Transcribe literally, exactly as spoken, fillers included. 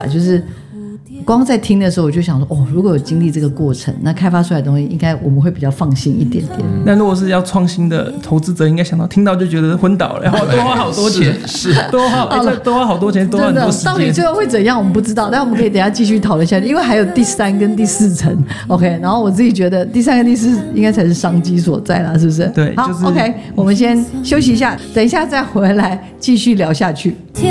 就是光在听的时候我就想说，哦，如果有经历这个过程，那开发出来的东西应该我们会比较放心一点点。 那如果是要创新的投资者，应该想到听到就觉得昏倒了，然后多花好多钱， 是多花、欸、这多花好多钱，多花很多时间。 到底最后会怎样我们不知道，但我们可以等一下继续讨论下去，因为还有第三跟第四层 OK， 然后我自己觉得第三跟第四应该才是商机所在啦，是不是？ 对， 好、 就是、 OK， 我们先休息一下，等一下再回来继续聊下去。